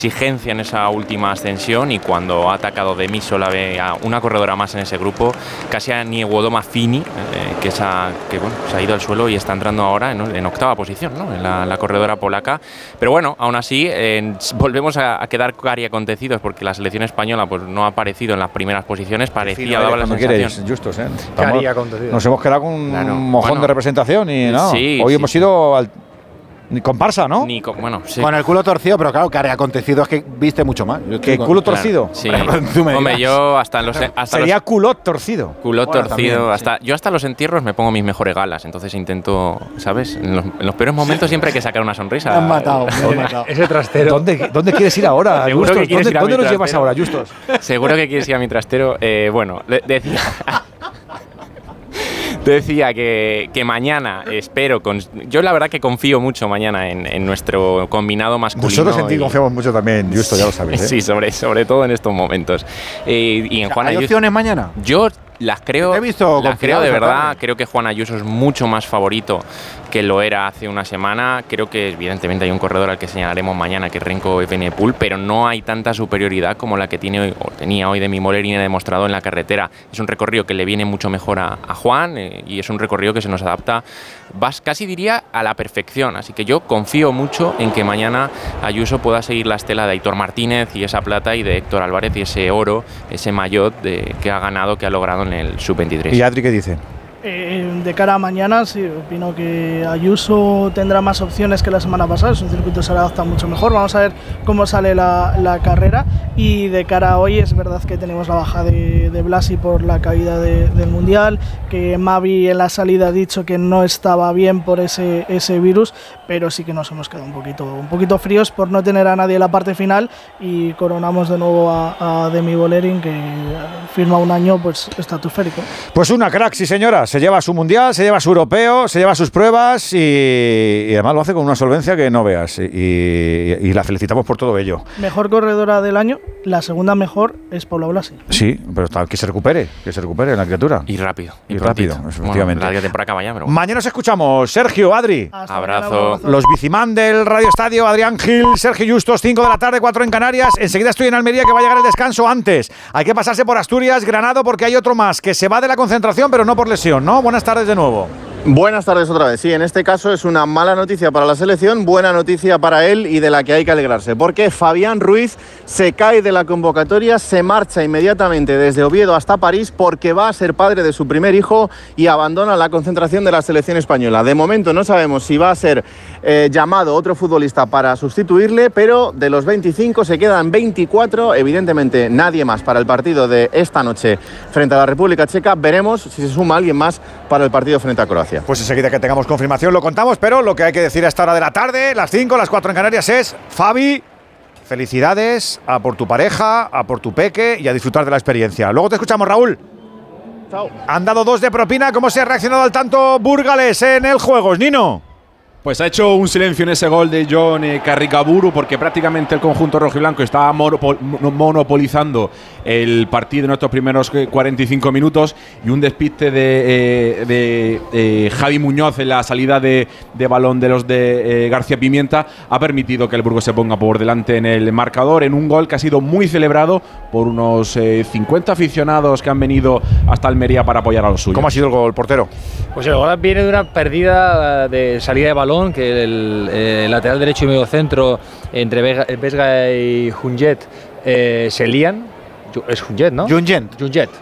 exigencia en esa última ascensión, y cuando ha atacado de mí sola a una corredora más en ese grupo, casi a Niewiadoma Fini, que se ha ido al suelo y está entrando ahora en octava posición, ¿no? En la corredora polaca. Pero bueno, aún así volvemos a quedar cari acontecidos, porque la selección española pues no ha aparecido en las primeras posiciones, parecía, daba la sensación. Justos, Cari acontecidos. Nos hemos quedado con un mojón de representación y no. Sí, hoy hemos ido ni comparsa, ¿no? Sí. Con el culo torcido, pero claro, cari acontecido es que viste mucho más. ¿Qué culo torcido? Sí. Hombre, yo sería culot torcido. Culot torcido. También, yo hasta los entierros me pongo mis mejores galas, entonces intento, ¿sabes? En los peores momentos siempre hay que sacar una sonrisa. Me han matado. Ese trastero. ¿Dónde quieres ir ahora, Justos? ¿Dónde nos llevas ahora, Justos? Seguro que quieres ir a mi trastero. Decía que mañana espero. Yo la verdad que confío mucho mañana en nuestro combinado masculino. Nosotros en ti confiamos mucho también, Justo, ya lo sabes. Sí, sobre todo en estos momentos. Y en Juan ¿Hay opciones mañana? Yo las creo de verdad. Creo que Juan Ayuso es mucho más favorito que lo era hace una semana. Creo que evidentemente hay un corredor al que señalaremos mañana, que es Renko Evenepoel, pero no hay tanta superioridad como la que tenía hoy Demi Mollering demostrado en la carretera. Es un recorrido que le viene mucho mejor a Juan, y es un recorrido que se nos adapta, casi diría, a la perfección. Así que yo confío mucho en que mañana Ayuso pueda seguir la estela de Aitor Martínez y esa plata, y de Héctor Álvarez y ese oro, ese maillot que ha ganado, que ha logrado en el Sub-23. ¿Y Adri qué dice? De cara a mañana, sí, opino que Ayuso tendrá más opciones que la semana pasada. Es un circuito que se adapta mucho mejor. Vamos a ver cómo sale la carrera. Y de cara a hoy, es verdad que tenemos la baja de Blasi por la caída del Mundial, que Mavi en la salida ha dicho que no estaba bien por ese virus, pero sí que nos hemos quedado un poquito fríos por no tener a nadie en la parte final, y coronamos de nuevo a Demi Mollering, que firma un año pues estratosférico. Pues una crack, sí señora. Se lleva su mundial, se lleva su europeo, se lleva sus pruebas y además lo hace con una solvencia que no veas. Y la felicitamos por todo ello. Mejor corredora del año, la segunda mejor es Paula Blasi. Sí, pero que se recupere la criatura. Y rápido. Y rápido, efectivamente. La temporada acaba ya, pero mañana nos escuchamos. Sergio, Adri. Abrazo. Los bicimán del Radio Estadio, Adrián Gil, Sergio Justos, 5 de la tarde, 4 en Canarias. Enseguida estoy en Almería, que va a llegar el descanso antes. Hay que pasarse por Asturias, Granado, porque hay otro más que se va de la concentración, pero no por lesión, ¿no? Buenas tardes de nuevo. Buenas tardes otra vez. Sí, en este caso es una mala noticia para la selección, buena noticia para él y de la que hay que alegrarse, porque Fabián Ruiz se cae de la convocatoria, se marcha inmediatamente desde Oviedo hasta París porque va a ser padre de su primer hijo y abandona la concentración de la selección española. De momento no sabemos si va a ser llamado otro futbolista para sustituirle, pero de los 25 se quedan 24, evidentemente nadie más para el partido de esta noche frente a la República Checa. Veremos si se suma alguien más para el partido frente a Croacia. Pues enseguida que tengamos confirmación lo contamos, pero lo que hay que decir a esta hora de la tarde, las 5, las 4 en Canarias, es: Fabi, felicidades a por tu pareja, a por tu peque y a disfrutar de la experiencia. Luego te escuchamos, Raúl. Chao. Han dado 2 de propina. ¿Cómo se ha reaccionado al tanto Burgales en el Juegos, Nino? Pues ha hecho un silencio en ese gol de John Carricaburu, porque prácticamente el conjunto rojiblanco estaba monopolizando el partido en estos primeros 45 minutos, y un despiste de Javi Muñoz en la salida de balón de los de García Pimienta ha permitido que el Burgos se ponga por delante en el marcador, en un gol que ha sido muy celebrado por unos 50 aficionados que han venido hasta Almería para apoyar a los suyos. ¿Cómo ha sido el gol, portero? Pues el gol viene de una pérdida de salida de balón, que el lateral derecho y medio centro entre Vesga y Junget se lían. Es Junget, ¿no? Junget.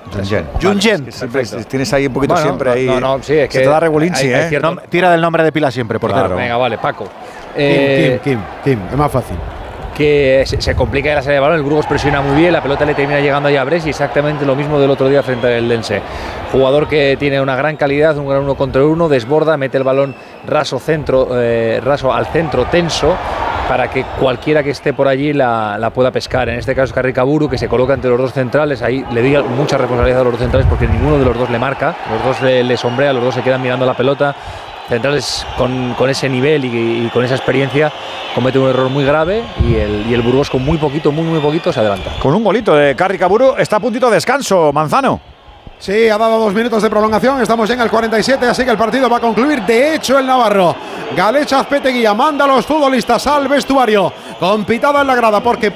Tienes ahí un poquito siempre ahí. No, sí, es que se te da regulinchi, ¿eh? Tira del nombre de pila siempre, portero. Claro. Venga, vale, Paco. Kim, es más fácil. Que se complica la salida de balón, el Burgos presiona muy bien, la pelota le termina llegando a Bres, y exactamente lo mismo del otro día frente al Eldense. Jugador que tiene una gran calidad, un gran 1 contra 1, desborda, mete el balón raso al centro tenso, para que cualquiera que esté por allí la pueda pescar. En este caso Carricaburu, que se coloca entre los dos centrales, ahí le di mucha responsabilidad a los dos centrales porque ninguno de los dos le marca, los dos le sombrea, los dos se quedan mirando la pelota. Centrales con ese nivel y con esa experiencia comete un error muy grave, y el Burgos con muy poquito se adelanta. Con un golito de Carricaburu está a puntito de descanso, Manzano. Sí, ha dado 2 minutos de prolongación, estamos ya en el 47, así que el partido va a concluir. De hecho, el navarro Galech Azpetegui manda a los futbolistas al vestuario con pitada en la grada, porque